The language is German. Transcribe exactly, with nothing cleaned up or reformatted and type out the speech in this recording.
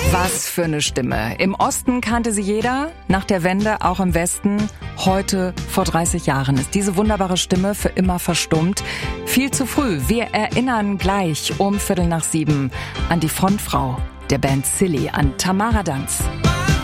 Was für eine Stimme. Im Osten kannte sie jeder, nach der Wende auch im Westen. Heute, vor dreißig Jahren, ist diese wunderbare Stimme für immer verstummt. Viel zu früh. Wir erinnern gleich um Viertel nach sieben an die Frontfrau der Band Silly, an Tamara Danz.